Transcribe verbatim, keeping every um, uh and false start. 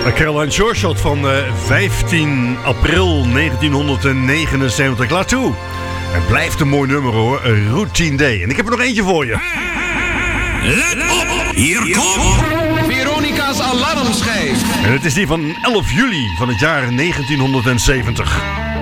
Caroline Shore Shot van uh, vijftien april negentienhonderdnegenenzeventig. Laat toe. Het blijft een mooi nummer hoor. A Routine Day. En ik heb er nog eentje voor je. Let op, hier komt Veronica's alarmschijf. En het is die van elf juli van het jaar negentienhonderdzeventig.